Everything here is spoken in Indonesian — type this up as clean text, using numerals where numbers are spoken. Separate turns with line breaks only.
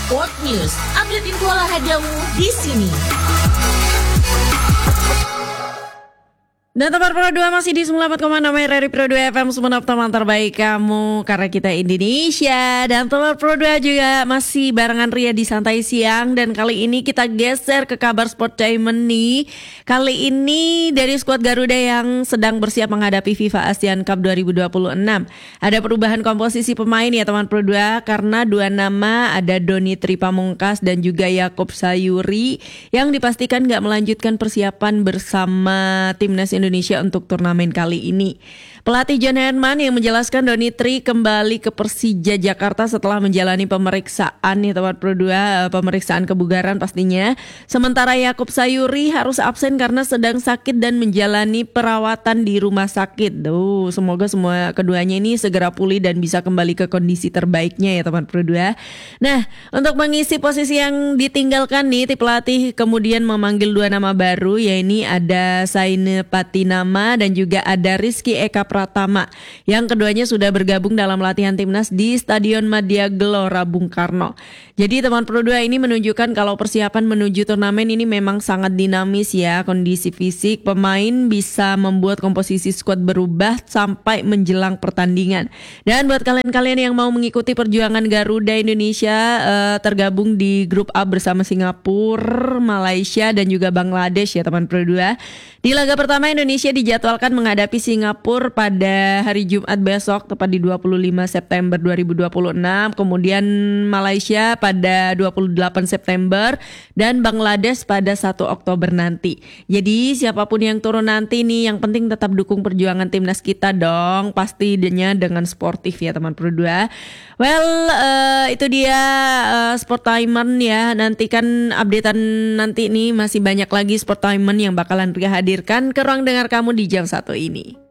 Sport News, update info olahragamu di sini.
Dan tempat Pro 2 masih di 94,6 RRI Pro 2 FM, semua teman terbaik kamu karena kita Indonesia. Dan tempat Pro 2 juga masih barengan Ria di Santai Siang. Dan kali ini kita geser ke kabar sportainment nih. Kali ini dari skuad Garuda yang sedang bersiap menghadapi FIFA ASEAN Cup 2026. Ada perubahan komposisi pemain ya teman Pro 2, karena dua nama ada Doni Tripamungkas dan juga Yakob Sayuri yang dipastikan gak melanjutkan persiapan bersama timnas Indonesia untuk turnamen kali ini. Pelatih John Herman yang menjelaskan Doni Tri kembali ke Persija Jakarta setelah menjalani pemeriksaan nih teman Pro 2, pemeriksaan kebugaran pastinya. Sementara Yakob Sayuri harus absen karena sedang sakit dan menjalani perawatan di rumah sakit. Semoga semua keduanya ini segera pulih dan bisa kembali ke kondisi terbaiknya ya teman Pro 2. Nah, untuk mengisi posisi yang ditinggalkan nih, tim pelatih kemudian memanggil dua nama baru, yaitu ada Saine Patinama dan juga ada Rizky Eka Pratama, yang keduanya sudah bergabung dalam latihan timnas di Stadion Madia Gelora Bung Karno. Jadi teman Pro 2 ini menunjukkan kalau persiapan menuju turnamen ini memang sangat dinamis ya. Kondisi fisik pemain bisa membuat komposisi skuad berubah sampai menjelang pertandingan. Dan buat kalian-kalian yang mau mengikuti perjuangan Garuda Indonesia tergabung di grup A bersama Singapura, Malaysia dan juga Bangladesh ya teman Pro 2. Di laga pertama Indonesia dijadwalkan menghadapi Singapura pada hari Jumat besok tepat di 25 September 2026, kemudian Malaysia pada 28 September dan Bangladesh pada 1 Oktober nanti. Jadi siapapun yang turun nanti nih, yang penting tetap dukung perjuangan timnas kita dong, pastinya dengan sportif ya teman Pro 2. Well, itu dia Sportainment ya. Nantikan updatean nanti nih, masih banyak lagi Sportainment yang bakalan Ria hadirkan ke ruang dengar kamu di jam 1 ini.